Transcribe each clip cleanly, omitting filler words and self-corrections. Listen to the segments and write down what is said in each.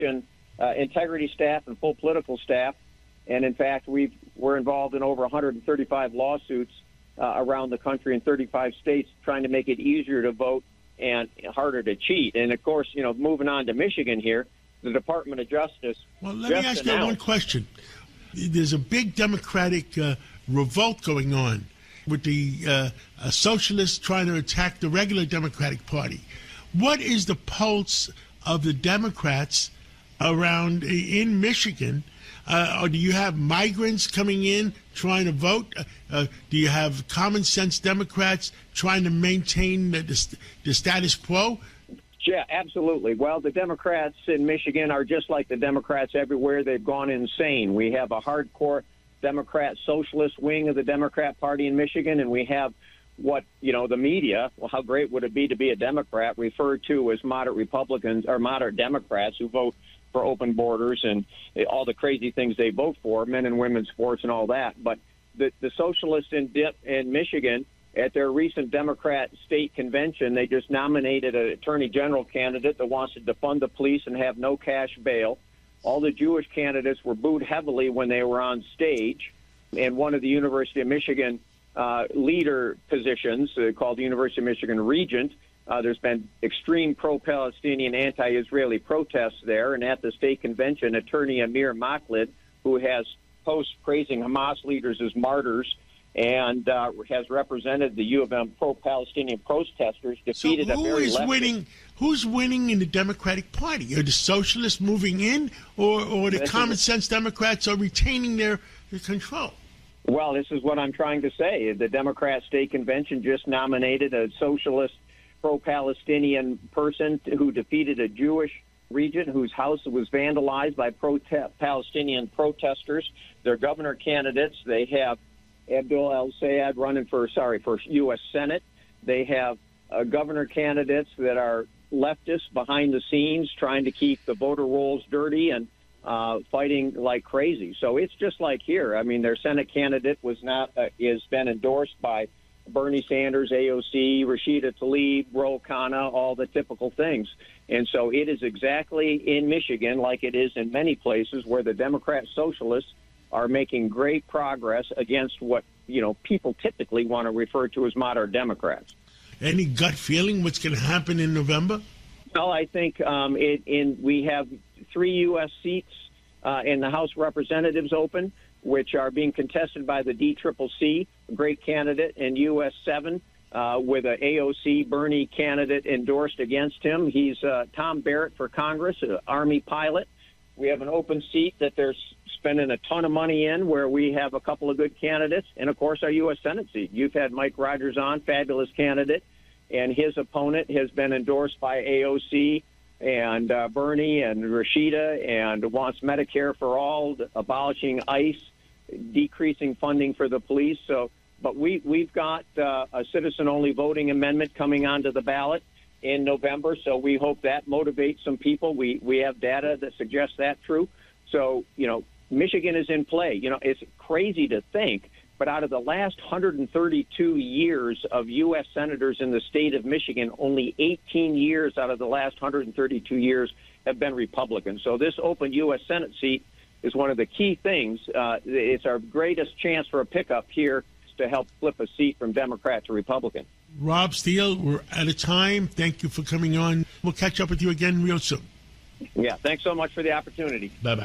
integrity staff and full political staff. And in fact, we're involved in over 135 lawsuits around the country in 35 states trying to make it easier to vote and harder to cheat. And of course, moving on to Michigan here, the Department of Justice. Well, let me ask you one question. There's a big Democratic revolt going on with the socialists trying to attack the regular Democratic Party. What is the pulse of the Democrats around in Michigan? Or do you have migrants coming in trying to vote? Do you have common sense Democrats trying to maintain the status quo? Yeah, absolutely. Well, the Democrats in Michigan are just like the Democrats everywhere. They've gone insane. We have a hardcore Democrat socialist wing of the Democrat Party in Michigan, and we have what, the media, well, how great would it be to be a Democrat, referred to as moderate Republicans or moderate Democrats who vote for open borders and all the crazy things they vote for, men and women's sports and all that. But the socialists in Michigan, at their recent Democrat state convention, they just nominated an attorney general candidate that wants to defund the police and have no cash bail. All the Jewish candidates were booed heavily when they were on stage. And one of the University of Michigan leader positions, called the University of Michigan Regent, there's been extreme pro-Palestinian, anti-Israeli protests there. And at the state convention, attorney Amir Maklid, who has posts praising Hamas leaders as martyrs, and has represented the U of M pro-Palestinian protesters, defeated a very leftist. Who's winning in the Democratic Party? Are the socialists moving in, or the common sense Democrats are retaining their control? Well, this is what I'm trying to say. The Democrat state convention just nominated a socialist pro-Palestinian person who defeated a Jewish regent whose house was vandalized by pro-Palestinian protesters. Their governor candidates, they have Abdul El-Sayed running for U.S. Senate. They have governor candidates that are leftists behind the scenes trying to keep the voter rolls dirty and fighting like crazy. So it's just like here. I mean, their Senate candidate has been endorsed by Bernie Sanders, AOC, Rashida Tlaib, Ro Khanna, all the typical things. And so it is exactly in Michigan, like it is in many places, where the Democrat socialists are making great progress against what, people typically want to refer to as moderate Democrats. Any gut feeling what's going to happen in November? Well, I think we have 3 U.S. seats in the House of Representatives open, which are being contested by the DCCC, a great candidate, and U.S. 7 with an AOC Bernie candidate endorsed against him. He's Tom Barrett for Congress, an Army pilot. We have an open seat that they're spending a ton of money in, where we have a couple of good candidates. And, of course, our U.S. Senate seat. You've had Mike Rogers on, fabulous candidate, and his opponent has been endorsed by AOC and Bernie and Rashida, and wants Medicare for all, abolishing ICE, decreasing funding for the police. But we've got a citizen-only voting amendment coming onto the ballot in November, so we hope that motivates some people. We have data that suggests that's true. So, Michigan is in play. It's crazy to think, but out of the last 132 years of U.S. senators in the state of Michigan, only 18 years out of the last 132 years have been Republican. So this open U.S. Senate seat is one of the key things. It's our greatest chance for a pickup here to help flip a seat from Democrat to Republican. Rob Steele, we're out of time. Thank you for coming on. We'll catch up with you again real soon. Yeah, thanks so much for the opportunity. Bye-bye.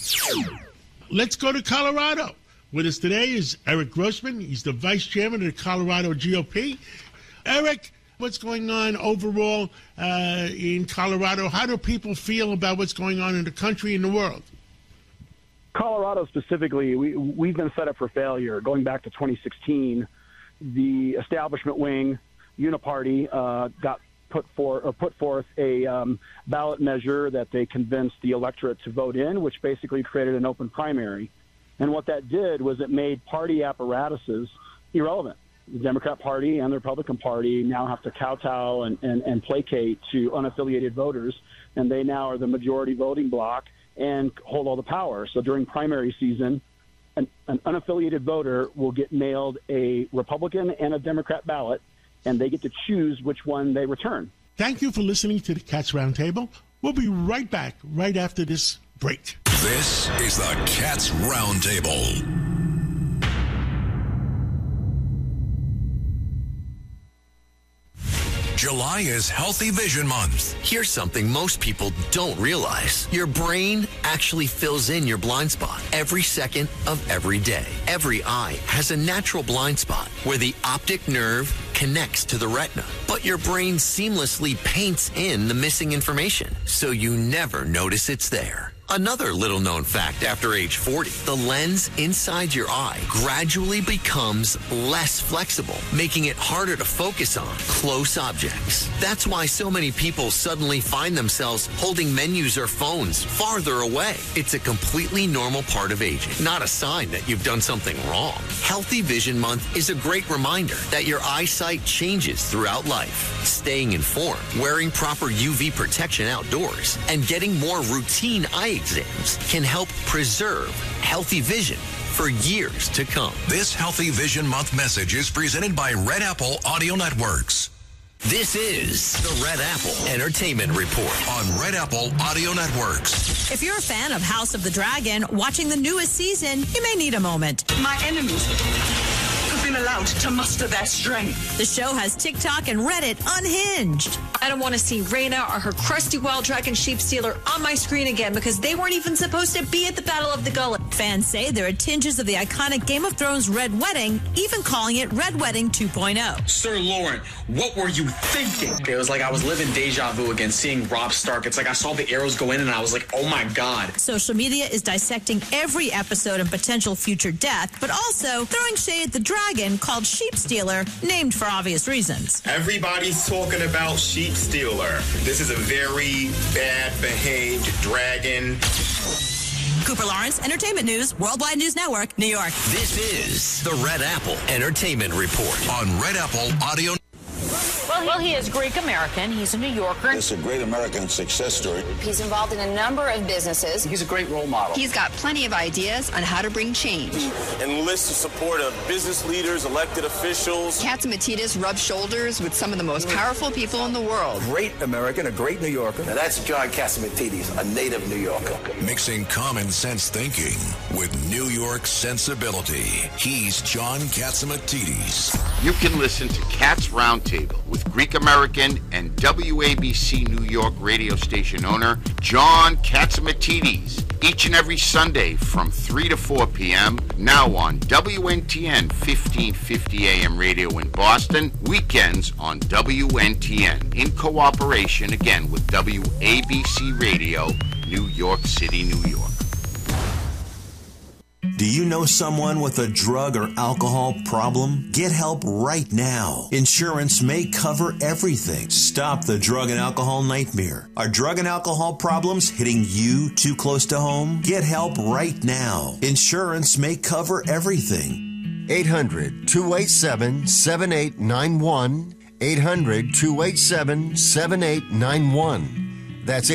Let's go to Colorado. With us today is Eric Grossman. He's the vice chairman of the Colorado GOP. Eric, what's going on overall in Colorado? How do people feel about what's going on in the country and the world? Colorado specifically, we've been set up for failure. Going back to 2016, the establishment wing, Uniparty, got put forth a ballot measure that they convinced the electorate to vote in, which basically created an open primary. And what that did was it made party apparatuses irrelevant. The Democrat Party and the Republican Party now have to kowtow and placate to unaffiliated voters, and they now are the majority voting bloc and hold all the power. So during primary season, an unaffiliated voter will get mailed a Republican and a Democrat ballot, and they get to choose which one they return. Thank you for listening to the Cats Roundtable. We'll be right back right after this break. This is the Cats Roundtable. July is Healthy Vision Month. Here's something most people don't realize. Your brain actually fills in your blind spot every second of every day. Every eye has a natural blind spot where the optic nerve connects to the retina, but your brain seamlessly paints in the missing information, so you never notice it's there. Another little known fact after age 40, the lens inside your eye gradually becomes less flexible, making it harder to focus on close objects. That's why so many people suddenly find themselves holding menus or phones farther away. It's a completely normal part of aging, not a sign that you've done something wrong. Healthy Vision Month is a great reminder that your eyesight changes throughout life. Staying informed, wearing proper UV protection outdoors, and getting more routine eye exams can help preserve healthy vision for years to come. This Healthy Vision Month message is presented by Red Apple Audio Networks. This is the Red Apple Entertainment Report on Red Apple Audio Networks. If you're a fan of House of the Dragon, watching the newest season, you may need a moment. My enemies have been allowed to muster their strength. The show has TikTok and Reddit unhinged. I don't want to see Rhaena or her crusty wild dragon sheep stealer on my screen again because they weren't even supposed to be at the Battle of the Gullet. Fans say there are tinges of the iconic Game of Thrones Red Wedding, even calling it Red Wedding 2.0. Sir Lauren, what were you thinking? It was like I was living deja vu again, seeing Robb Stark. It's like I saw the arrows go in and I was like, oh my God. Social media is dissecting every episode and potential future death, but also throwing shade at the dragon called Sheep Stealer, named for obvious reasons. Everybody's talking about Sheep Stealer. This is a very bad behaved dragon. Cooper Lawrence, Entertainment News, Worldwide News Network, New York. This is the Red Apple Entertainment Report on Red Apple Audio. Well, he is Greek-American. He's a New Yorker. It's a great American success story. He's involved in a number of businesses. He's a great role model. He's got plenty of ideas on how to bring change. Enlists the support of business leaders, elected officials. Katzimatidis rubs shoulders with some of the most powerful people in the world. Great American, a great New Yorker. Now that's John Katzimatidis, a native New Yorker. Mixing common sense thinking with New York sensibility. He's John Katzimatidis. You can listen to Cats Roundtable with Greek American and WABC New York radio station owner John Katzimatidis each and every Sunday from 3 to 4 p.m. now on WNTN 1550 AM radio in Boston, weekends on WNTN in cooperation again with WABC Radio, New York City, New York. Do you know someone with a drug or alcohol problem? Get help right now. Insurance may cover everything. Stop the drug and alcohol nightmare. Are drug and alcohol problems hitting you too close to home? Get help right now. Insurance may cover everything. 800-287-7891. 800-287-7891. That's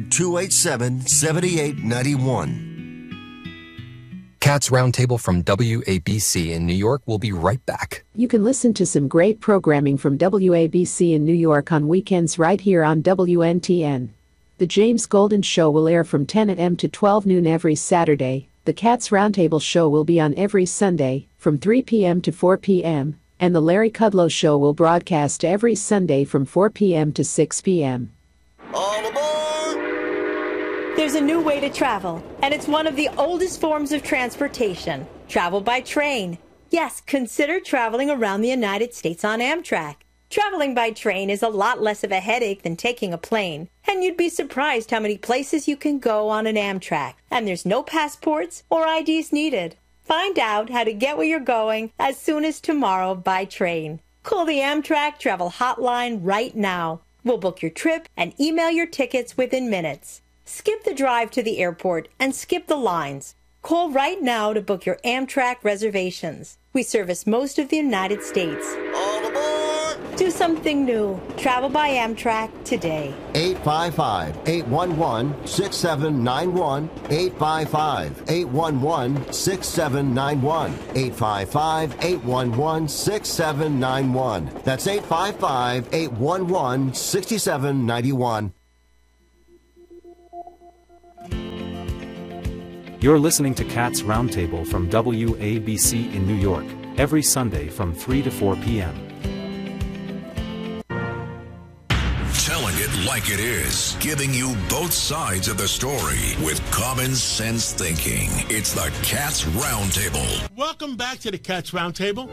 800-287-7891. Cats Roundtable from WABC in New York will be right back. You can listen to some great programming from WABC in New York on weekends right here on WNTN. The James Golden Show will air from 10 a.m. to 12 noon every Saturday. The Cats Roundtable Show will be on every Sunday from 3 p.m. to 4 p.m. And the Larry Kudlow Show will broadcast every Sunday from 4 p.m. to 6 p.m. All aboard! There's a new way to travel, and it's one of the oldest forms of transportation. Travel by train. Yes, consider traveling around the United States on Amtrak. Traveling by train is a lot less of a headache than taking a plane, and you'd be surprised how many places you can go on an Amtrak, and there's no passports or IDs needed. Find out how to get where you're going as soon as tomorrow by train. Call the Amtrak Travel Hotline right now. We'll book your trip and email your tickets within minutes. Skip the drive to the airport and skip the lines. Call right now to book your Amtrak reservations. We service most of the United States. All aboard! Do something new. Travel by Amtrak today. 855-811-6791. 855-811-6791. 855-811-6791. That's 855-811-6791. You're listening to Cats Roundtable from WABC in New York, every Sunday from 3 to 4 p.m. Telling it like it is, giving you both sides of the story with common sense thinking. It's the Cats Roundtable. Welcome back to the Cats Roundtable.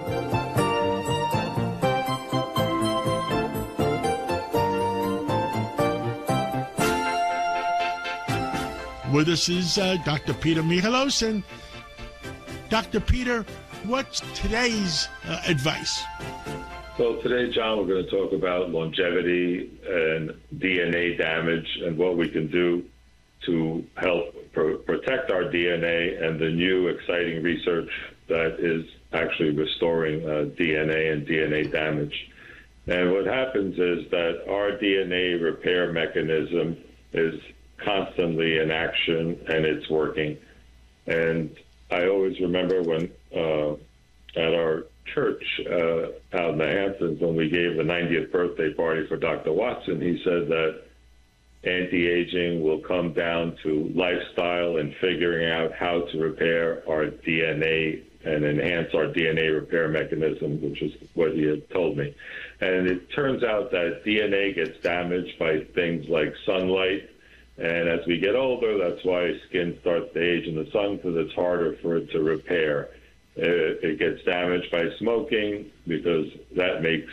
With us is Dr. Peter Michalos. And Dr. Peter, what's today's advice? So today, John, we're going to talk about longevity and DNA damage and what we can do to help protect our DNA and the new exciting research that is actually restoring DNA and DNA damage. And what happens is that our DNA repair mechanism is constantly in action, and it's working. And I always remember when at our church out in the Hamptons, when we gave the 90th birthday party for Dr. Watson, he said that anti-aging will come down to lifestyle and figuring out how to repair our DNA and enhance our DNA repair mechanism, which is what he had told me. And it turns out that DNA gets damaged by things like sunlight. And as we get older, that's why skin starts to age in the sun, because it's harder for it to repair. It gets damaged by smoking because that makes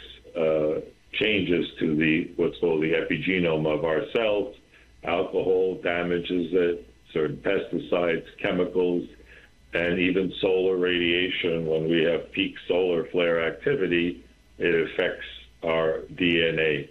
changes to what's called the epigenome of our cells. Alcohol damages it, certain pesticides, chemicals, and even solar radiation. When we have peak solar flare activity, it affects our DNA.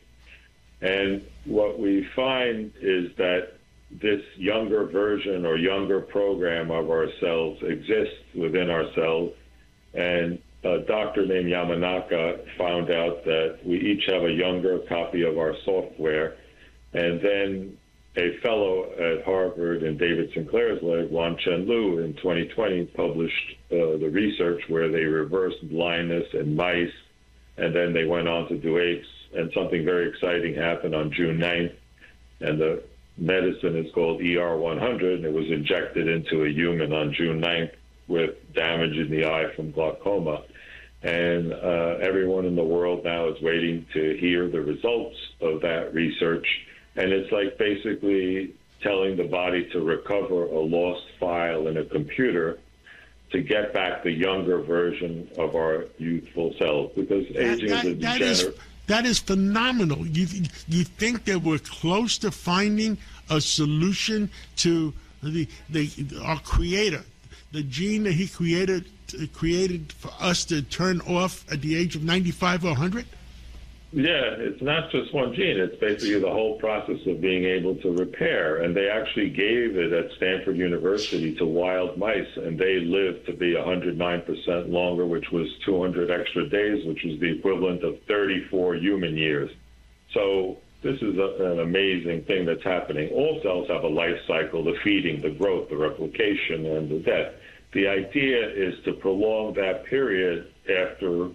And what we find is that this younger version or younger program of our cells exists within our cells. And a doctor named Yamanaka found out that we each have a younger copy of our software. And then a fellow at Harvard in David Sinclair's lab, Wan-Chen Liu, in 2020 published the research where they reversed blindness in mice, and then they went on to do apes. And something very exciting happened on June 9th, and the medicine is called ER100, and it was injected into a human on June 9th with damage in the eye from glaucoma. And everyone in the world now is waiting to hear the results of that research. And it's like basically telling the body to recover a lost file in a computer to get back the younger version of our youthful selves, because aging is a degenerate. That is phenomenal. You think that we're close to finding a solution to our Creator, the gene that He created for us to turn off at the age of 95 or 100? Yeah, it's not just one gene. It's basically the whole process of being able to repair. And they actually gave it at Stanford University to wild mice, and they lived to be 109% longer, which was 200 extra days, which was the equivalent of 34 human years. So this is an amazing thing that's happening. All cells have a life cycle: the feeding, the growth, the replication, and the death. The idea is to prolong that period after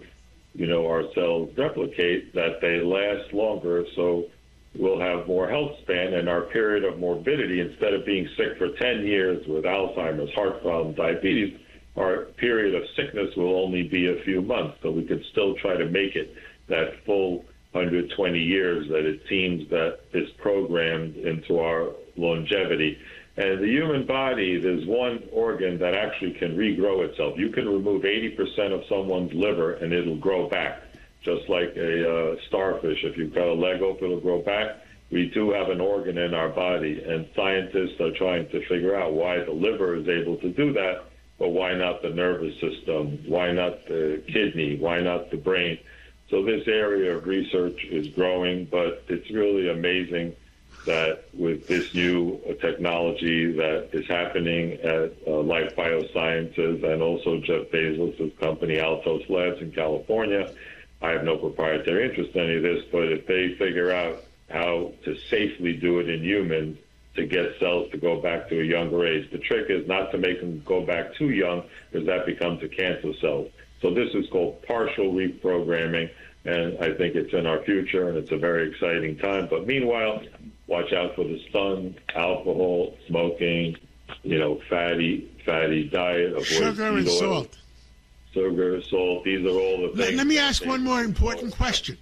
our cells replicate, that they last longer, so we'll have more health span, and our period of morbidity, instead of being sick for 10 years with Alzheimer's, heart problem, diabetes, our period of sickness will only be a few months, so we could still try to make it that full 120 years that it seems that is programmed into our longevity. And the human body, there's one organ that actually can regrow itself. You can remove 80% of someone's liver and it'll grow back, just like a starfish. If you've got a leg open, it'll grow back. We do have an organ in our body, and scientists are trying to figure out why the liver is able to do that, but why not the nervous system? Why not the kidney? Why not the brain? So this area of research is growing, but it's really amazing that with this new technology that is happening at Life Biosciences and also Jeff Bezos' company Altos Labs in California, I have no proprietary interest in any of this, but if they figure out how to safely do it in humans to get cells to go back to a younger age. The trick is not to make them go back too young, because that becomes a cancer cell. So this is called partial reprogramming, and I think it's in our future, and it's a very exciting time. But meanwhile, watch out for the sun, alcohol, smoking, fatty diet, avoid sugar and oil, salt. Sugar, salt, these are all the things. Let me ask one more important question.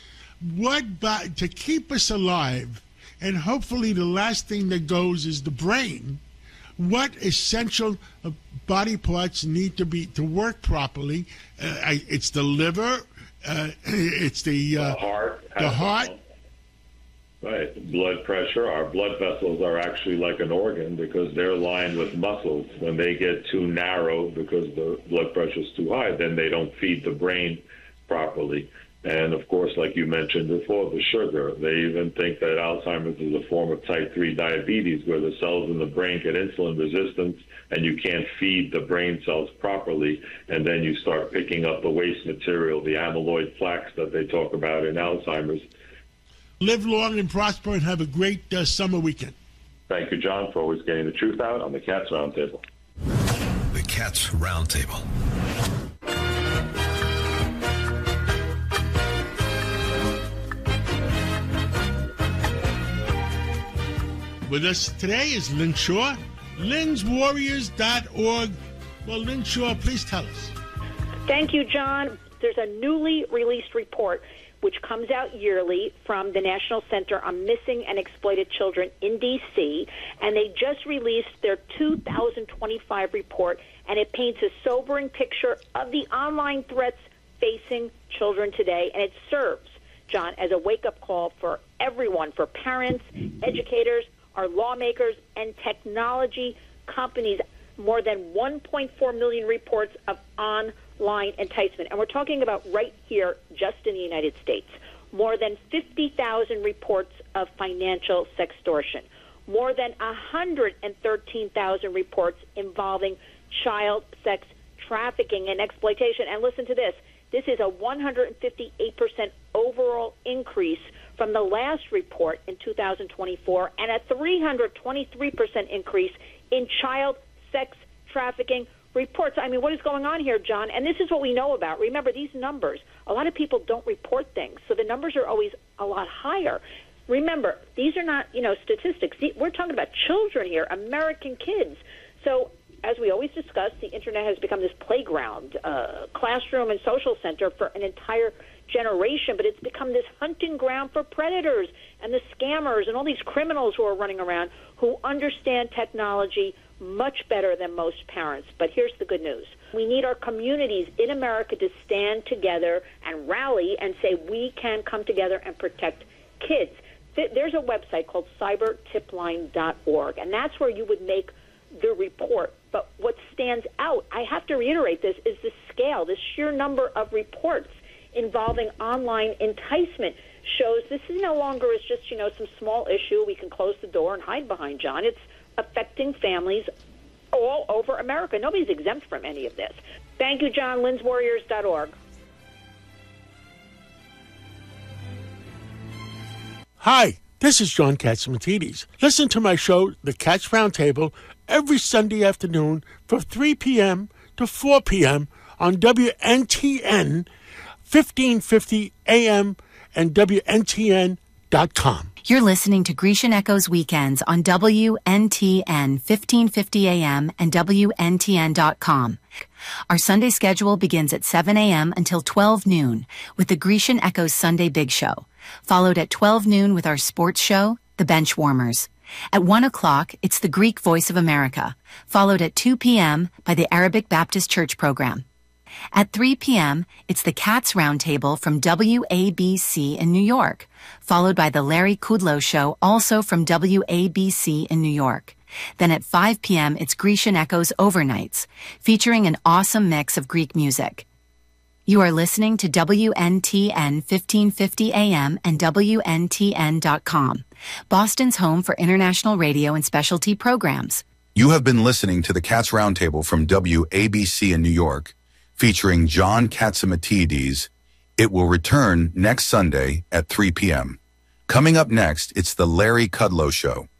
To keep us alive, and hopefully the last thing that goes is the brain, what essential body parts need to work properly? It's the liver, it's the heart. The heart. Right. Blood pressure. Our blood vessels are actually like an organ because they're lined with muscles. When they get too narrow because the blood pressure is too high, then they don't feed the brain properly. And, of course, like you mentioned before, the sugar. They even think that Alzheimer's is a form of type 3 diabetes where the cells in the brain get insulin resistance and you can't feed the brain cells properly. And then you start picking up the waste material, the amyloid plaques that they talk about in Alzheimer's. Live long and prosper and have a great summer weekend. Thank you, John, for always getting the truth out on the Cats Roundtable. The Cats Roundtable. With us today is Lynn Shaw, linswarriors.org. Well, Lynn Shaw, please tell us. Thank you, John. There's a newly released report which comes out yearly from the National Center on Missing and Exploited Children in D.C., and they just released their 2025 report, and it paints a sobering picture of the online threats facing children today, and it serves, John, as a wake-up call for everyone, for parents, educators, our lawmakers, and technology companies. More than 1.4 million reports of online enticement. And we're talking about right here, just in the United States. More than 50,000 reports of financial sextortion. More than 113,000 reports involving child sex trafficking and exploitation. And listen to this. This is a 158% overall increase from the last report in 2024 and a 323% increase in child sex trafficking reports. I mean, what is going on here, John? And this is what we know about. Remember, these numbers, a lot of people don't report things, so the numbers are always a lot higher. Remember, these are not, statistics. We're talking about children here, American kids. So, as we always discuss, the Internet has become this playground, classroom and social center for an entire generation, but it's become this hunting ground for predators and the scammers and all these criminals who are running around who understand technology much better than most parents. But here's the good news. We need our communities in America to stand together and rally and say we can come together and protect kids. There's a website called cybertipline.org, and that's where you would make the report. But what stands out, I have to reiterate this, is the scale, the sheer number of reports involving online enticement shows this is no longer as just, some small issue we can close the door and hide behind, John. It's affecting families all over America. Nobody's exempt from any of this. Thank you, John. linswarriors.org. Hi, this is John Catsimatidis. Listen to my show, The Cats Roundtable, every Sunday afternoon from 3 p.m. to 4 p.m. on WNTN, 1550 AM, and WNTN.com. You're listening to Grecian Echoes Weekends on WNTN 1550 AM and WNTN.com. Our Sunday schedule begins at 7 a.m. until 12 noon with the Grecian Echoes Sunday Big Show, followed at 12 noon with our sports show, The Bench Warmers. At 1 o'clock, it's the Greek Voice of America, followed at 2 p.m. by the Arabic Baptist Church program. At 3 p.m., it's the Cats Roundtable from WABC in New York, followed by the Larry Kudlow Show, also from WABC in New York. Then at 5 p.m., it's Grecian Echoes Overnights, featuring an awesome mix of Greek music. You are listening to WNTN 1550 AM and WNTN.com, Boston's home for international radio and specialty programs. You have been listening to the Cats Roundtable from WABC in New York, featuring John Catsimatidis. It will return next Sunday at 3 p.m. Coming up next, it's the Larry Kudlow Show.